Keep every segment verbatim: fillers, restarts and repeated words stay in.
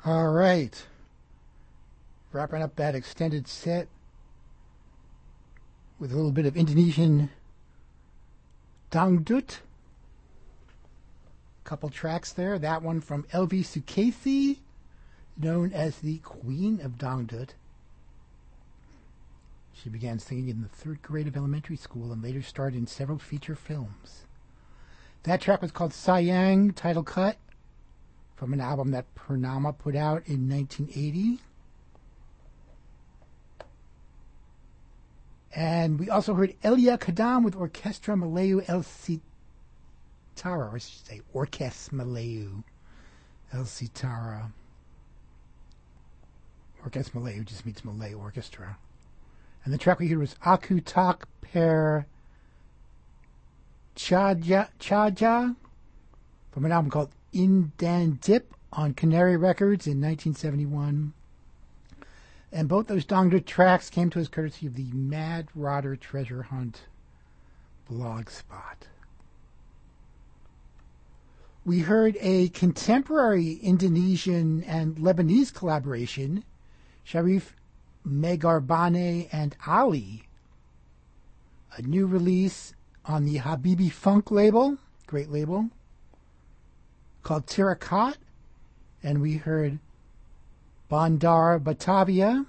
All right. Wrapping up that extended set with a little bit of Indonesian dangdut. Couple tracks there. That one from Elvie Sukaisi, known as the Queen of Dangdut. She began singing in the third grade of elementary school and later starred in several feature films. That track was called Sayang, title cut, from an album that Purnama put out in nineteen eighty. And we also heard Elia Kadam with Orkestra Melayu El Sitara, or I should say Orkes Melayu El Sitara. Orkes Melayu just means Malay Orchestra. And the track we heard was Aku Tak Per Chaja, Chaja from an album called Indan Dip on Canary Records in nineteen seventy-one. And both those Dangdut tracks came to us courtesy of the Mad Rodder Treasure Hunt blog spot. We heard a contemporary Indonesian and Lebanese collaboration, Sharif Megarbane and Ali, a new release on the Habibi Funk label, great label, called Tirakat, and we heard Bandar Batavia.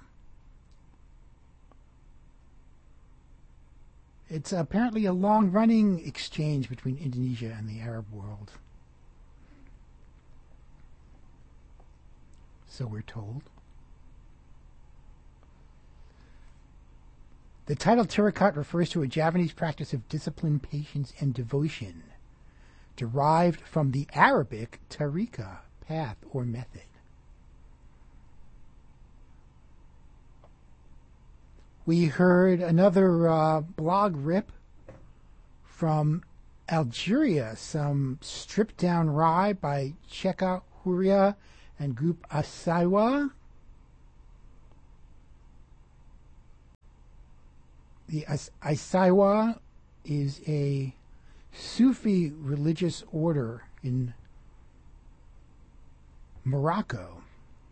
It's apparently a long-running exchange between Indonesia and the Arab world. So we're told. The title Tirakat refers to a Javanese practice of discipline, patience, and devotion, derived from the Arabic tariqa, path or method. We heard another uh, blog rip from Algeria, some stripped down rye by Cheka Huria and group Asaiwa. The As- Asaiwa is a Sufi religious order in Morocco.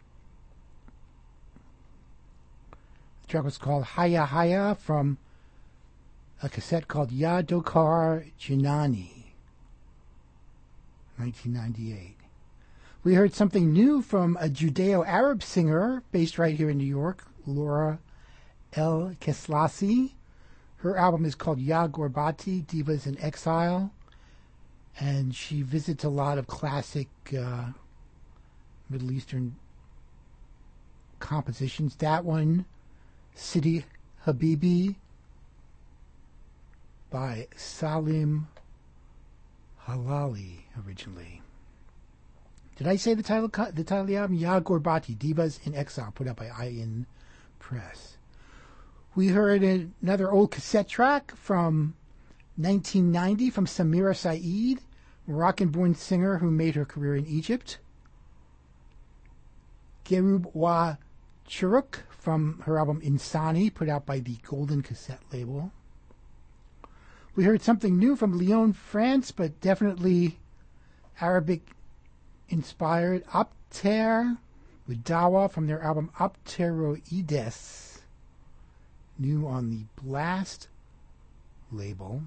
The track was called Haya Haya from a cassette called Ya Dokar Jinani, nineteen ninety-eight. We heard something new from a Judeo-Arab singer based right here in New York, Laura El Keslasi. Her album is called Ya Gorbati, Divas in Exile, and she visits a lot of classic uh, Middle Eastern compositions. That one, Sidi Habibi by Salim Halali originally. Did I say the title the title of the album? Ya Gorbati, Divas in Exile, put out by Ayin Press. We heard another old cassette track from nineteen ninety from Samira Saeed, Moroccan-born singer who made her career in Egypt. Gerub Wa Churuk from her album Insani, put out by the Golden Cassette label. We heard something new from Lyon, France, but definitely Arabic-inspired. Apter with Dawa from their album Apteroides, new on the Blast label.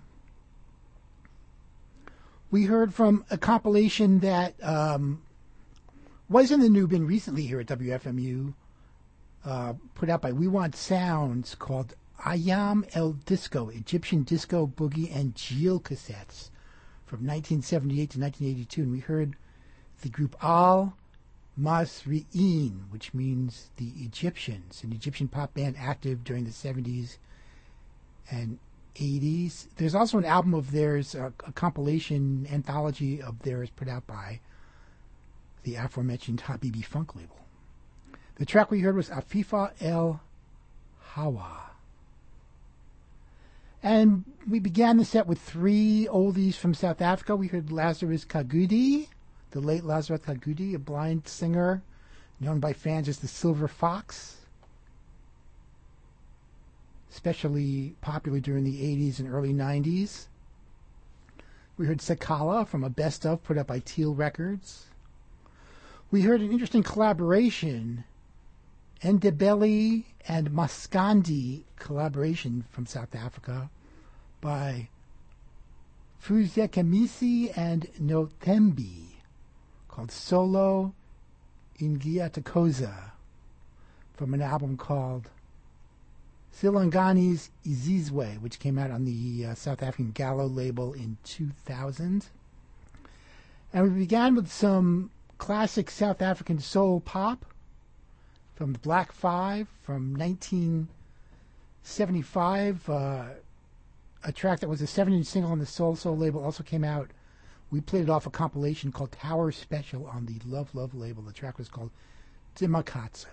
We heard from a compilation that um, was in the new bin recently here at W F M U, uh, put out by We Want Sounds, called Ayam El Disco, Egyptian Disco, Boogie, and Jeel cassettes from nineteen seventy-eight to nineteen eighty-two. And we heard the group Al Masri'in, which means the Egyptians, an Egyptian pop band active during the seventies and eighties. There's also an album of theirs, a, a compilation anthology of theirs put out by the aforementioned Habibi Funk label. The track we heard was Afifa El Hawa. And we began the set with three oldies from South Africa. We heard Lazarus Kagudi, the late Lazarus Kagudi, a blind singer known by fans as the Silver Fox, especially popular during the eighties and early nineties. We heard Sakala from a best of put up by Teal Records. We heard an interesting collaboration, Ndebele and Maskandi collaboration from South Africa by Fuzekemisi and Nothembi, called Solo Ingiyatokoza, from an album called Silangani's Izizwe, which came out on the uh, South African Gallo label in two thousand. And we began with some classic South African soul pop from the Black Five from nineteen seventy-five. Uh, a track that was a seven-inch single on the Soul Soul label also came out. We played it off a compilation called Tower Special on the Love Love label. The track was called Timakatso.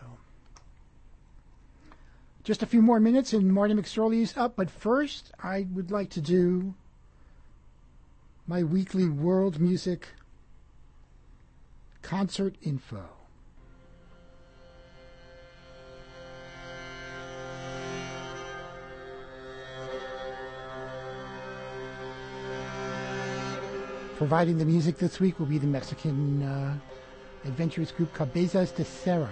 Just a few more minutes and Marty McSorley is up, but first I would like to do my weekly world music concert info. Providing the music this week will be the Mexican uh, adventurous group Cabezas de Serra.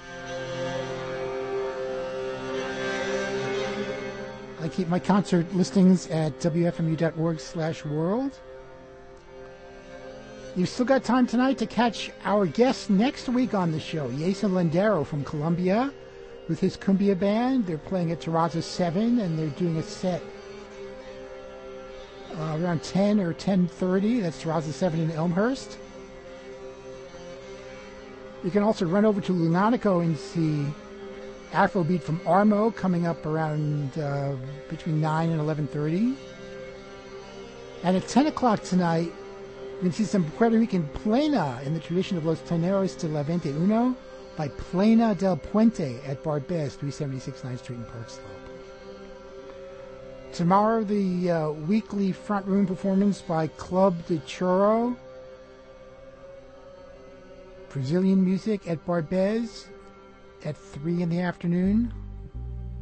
I keep my concert listings at W F M U dot org slash world. You've still got time tonight to catch our guests next week on the show. Jason Landero from Colombia with his cumbia band. They're playing at Terraza seven, and they're doing a set uh, around ten or ten thirty. That's Terraza seven in Elmhurst. You can also run over to Lunatico and see Afrobeat from Armo coming up around uh, between nine and eleven thirty. And at ten o'clock tonight, you can see some Puerto Rican plena in the tradition of Los Teneros de la veinte uno by Plena del Puente at Barbez, three seventy-six ninth Street in Park Slope. Tomorrow, the uh, weekly front room performance by Club de Choro, Brazilian music at Barbez at three in the afternoon.